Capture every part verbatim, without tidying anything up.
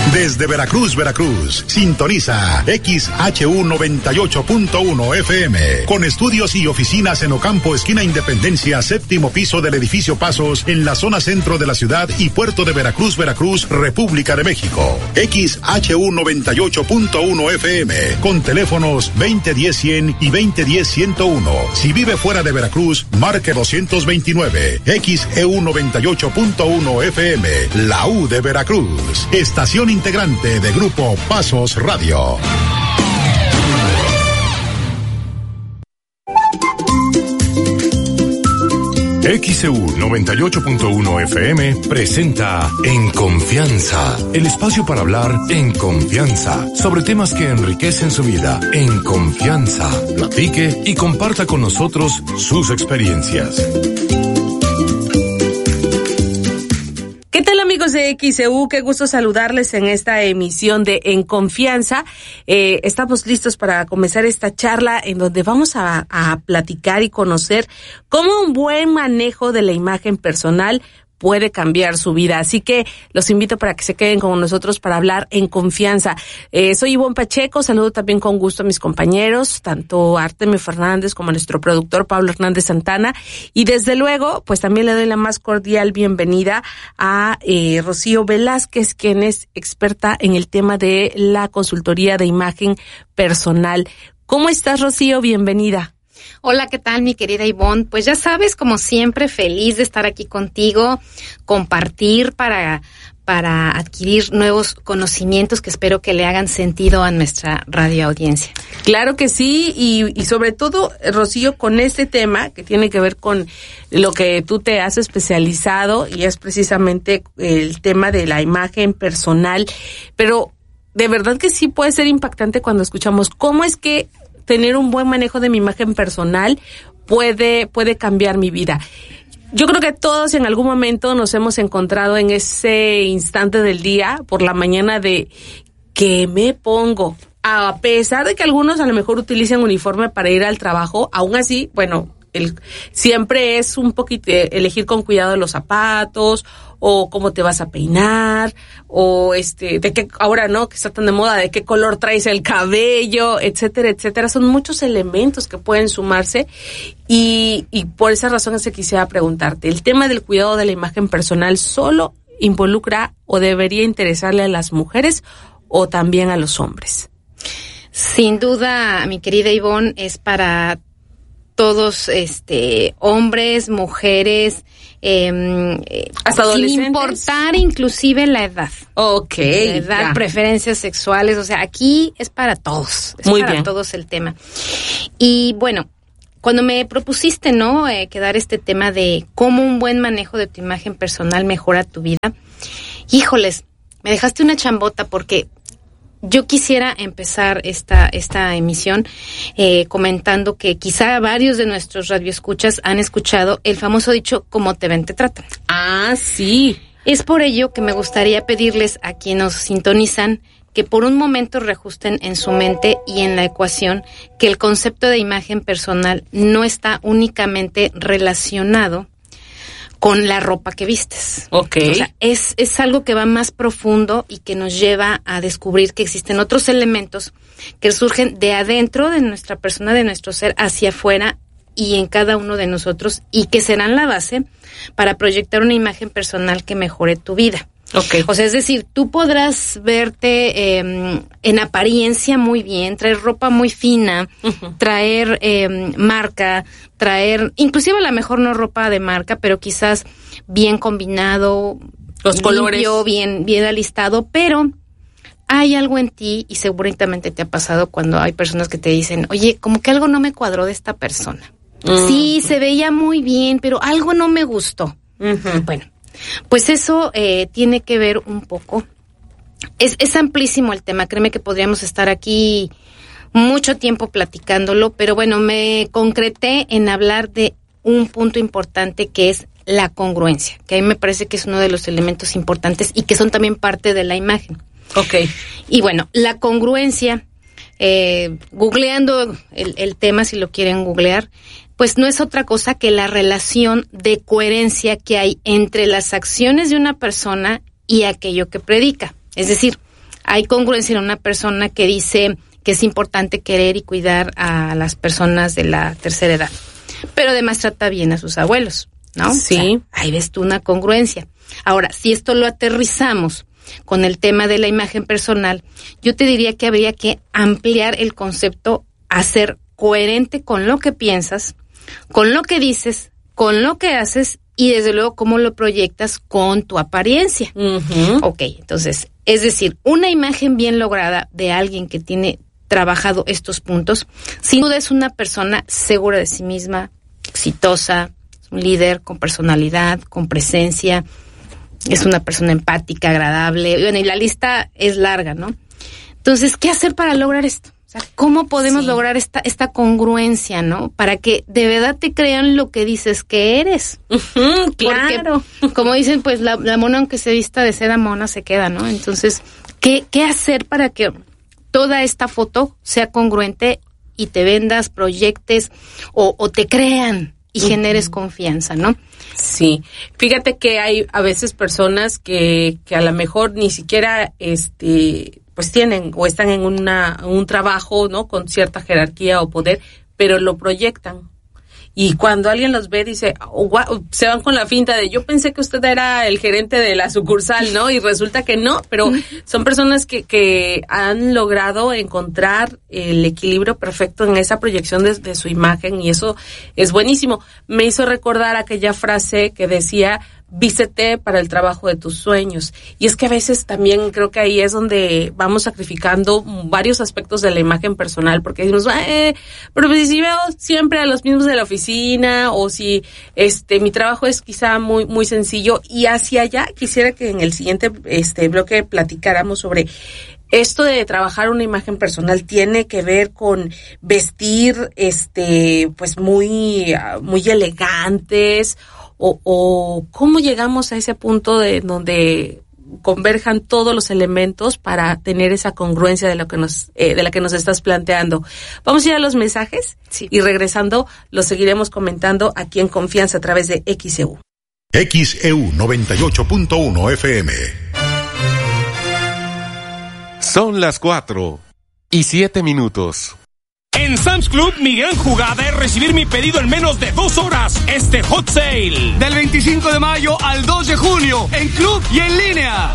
Desde Veracruz, Veracruz, sintoniza X H U noventa y ocho punto uno F M, con estudios y oficinas en Ocampo, esquina Independencia, séptimo piso del edificio Pasos, en la zona centro de la ciudad y puerto de Veracruz, Veracruz, República de México. X H U noventa y ocho punto uno F M, con teléfonos veinte diez cien y veinte diez ciento uno. Si vive fuera de Veracruz, marque doscientos veintinueve. X E U noventa y ocho punto uno F M, la U de Veracruz. Estación integrante de Grupo Pasos Radio. X E U noventa y ocho punto uno F M presenta En Confianza, el espacio para hablar en confianza sobre temas que enriquecen su vida. En confianza, platique y comparta con nosotros sus experiencias. ¿Qué tal, amigos de X E U? Qué gusto saludarles en esta emisión de En Confianza. Eh, estamos listos para comenzar esta charla en donde vamos a, a platicar y conocer cómo un buen manejo de la imagen personal puede cambiar su vida. Así que los invito para que se queden con nosotros para hablar en confianza. Eh, soy Ivonne Pacheco, saludo también con gusto a mis compañeros, tanto a Artemio Fernández como a nuestro productor Pablo Hernández Santana. Y desde luego, pues también le doy la más cordial bienvenida a eh, Rocío Velázquez, quien es experta en el tema de la consultoría de imagen personal. ¿Cómo estás, Rocío? Bienvenida. Hola, ¿qué tal, mi querida Ivonne? Pues ya sabes, como siempre, feliz de estar aquí contigo, compartir para, para adquirir nuevos conocimientos que espero que le hagan sentido a nuestra radio audiencia. Claro que sí, y, y sobre todo, Rocío, con este tema que tiene que ver con lo que tú te has especializado, y es precisamente el tema de la imagen personal, pero de verdad que sí puede ser impactante cuando escuchamos cómo es que tener un buen manejo de mi imagen personal puede, puede cambiar mi vida. Yo creo que todos en algún momento nos hemos encontrado en ese instante del día, por la mañana, de ¿qué me pongo? A pesar de que algunos a lo mejor utilizan uniforme para ir al trabajo, aún así, bueno, el, siempre es un poquito elegir con cuidado los zapatos, o cómo te vas a peinar, o este, de qué, ahora no, que está tan de moda, de qué color traes el cabello, etcétera, etcétera. Son muchos elementos que pueden sumarse, y, y por esa razón es que quisiera preguntarte, ¿el tema del cuidado de la imagen personal solo involucra o debería interesarle a las mujeres o también a los hombres? Sin duda, mi querida Ivonne, es para todos, este, hombres, mujeres, eh, hasta adolescentes, sin importar inclusive la edad. Okay, la edad, ya. Preferencias sexuales, o sea, aquí es para todos, es Muy para bien. todos el tema. Y bueno, cuando me propusiste, ¿no?, eh, que dar este tema de cómo un buen manejo de tu imagen personal mejora tu vida, híjoles, me dejaste una chambota, porque yo quisiera empezar esta esta emisión eh, comentando que quizá varios de nuestros radioescuchas han escuchado el famoso dicho, como te ven, te tratan. Ah, sí. Es por ello que me gustaría pedirles a quienes nos sintonizan que por un momento reajusten en su mente y en la ecuación que el concepto de imagen personal no está únicamente relacionado con la ropa que vistes. Okay. O sea, es, es algo que va más profundo y que nos lleva a descubrir que existen otros elementos que surgen de adentro de nuestra persona, de nuestro ser, hacia afuera y en cada uno de nosotros, y que serán la base para proyectar una imagen personal que mejore tu vida. Okay. O sea, es decir, tú podrás verte eh, en apariencia muy bien, traer ropa muy fina, uh-huh. traer eh, marca, traer, inclusive a lo mejor no ropa de marca, pero quizás bien combinado, los colores, limpio, bien, bien alistado, pero hay algo en ti, y seguramente te ha pasado cuando hay personas que te dicen, oye, como que algo no me cuadró de esta persona. Uh-huh. Sí, se veía muy bien, pero algo no me gustó. Uh-huh. Bueno, pues eso eh, tiene que ver un poco, es, es amplísimo el tema, créeme que podríamos estar aquí mucho tiempo platicándolo, pero bueno, me concreté en hablar de un punto importante que es la congruencia, que a mí me parece que es uno de los elementos importantes y que son también parte de la imagen. Okay. Y bueno, la congruencia, eh, googleando el, el tema, si lo quieren googlear, pues no es otra cosa que la relación de coherencia que hay entre las acciones de una persona y aquello que predica. Es decir, Hay congruencia en una persona que dice que es importante querer y cuidar a las personas de la tercera edad, pero además trata bien a sus abuelos, ¿no? Sí. O sea, ahí ves tú una congruencia. Ahora, si esto lo aterrizamos con el tema de la imagen personal, yo te diría que habría que ampliar el concepto a ser coherente con lo que piensas, con lo que dices, con lo que haces y desde luego cómo lo proyectas con tu apariencia. Uh-huh. Ok, entonces, es decir, una imagen bien lograda de alguien que tiene trabajado estos puntos, sin duda es una persona segura de sí misma, exitosa, un líder con personalidad, con presencia, es una persona empática, agradable, bueno, y la lista es larga, ¿no? Entonces, ¿qué hacer para lograr esto? O sea, ¿cómo podemos sí. lograr esta esta congruencia, ¿no? Para que de verdad te crean lo que dices que eres. Uh-huh, claro. Porque, como dicen, pues la, la mona aunque se vista de seda mona se queda, ¿no? Entonces, ¿qué, qué hacer para que toda esta foto sea congruente y te vendas, proyectes o, o te crean y uh-huh. generes confianza, ¿no? Sí, fíjate que hay a veces personas que, que a lo mejor ni siquiera este pues tienen o están en una un trabajo, ¿no? Con cierta jerarquía o poder, pero lo proyectan. Y cuando alguien los ve, dice, oh, wow, se van con la finta de, yo pensé que usted era el gerente de la sucursal, ¿no? Y resulta que no, pero son personas que, que han logrado encontrar el equilibrio perfecto en esa proyección de, de su imagen, y eso es buenísimo. Me hizo recordar aquella frase que decía, vístete para el trabajo de tus sueños. Y es que a veces también creo que ahí es donde vamos sacrificando varios aspectos de la imagen personal, porque decimos, eh, pero si veo siempre a los mismos de la oficina, o si este mi trabajo es quizá muy muy sencillo, y hacia allá quisiera que en el siguiente este bloque platicáramos sobre esto de trabajar una imagen personal. Tiene que ver con vestir este pues muy muy elegantes, o, o cómo llegamos a ese punto de donde converjan todos los elementos para tener esa congruencia de lo que nos eh, de la que nos estás planteando. Vamos a ir a los mensajes sí. y regresando los seguiremos comentando aquí en Confianza a través de X E U. X E U noventa y ocho punto uno F M. Son las cuatro y siete minutos. En Sam's Club, mi gran jugada es recibir mi pedido en menos de dos horas. Este Hot Sale. Del veinticinco de mayo al dos de junio, en club y en línea.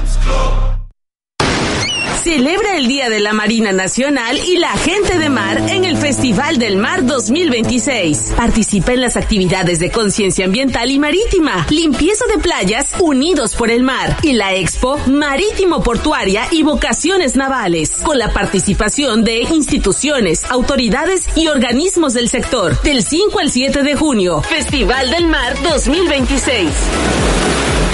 Celebra el Día de la Marina Nacional y la Gente de Mar en el Festival del Mar dos mil veintiséis. Participa en las actividades de conciencia ambiental y marítima, limpieza de playas, unidos por el mar, y la Expo Marítimo Portuaria y Vocaciones Navales, con la participación de instituciones, autoridades y organismos del sector. Del cinco al siete de junio, Festival del Mar dos mil veintiséis.